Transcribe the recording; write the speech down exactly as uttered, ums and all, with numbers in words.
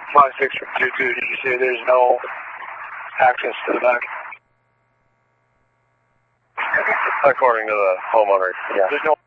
five six from two two, did you say there's no access to the back? According to the homeowner, yeah. There's no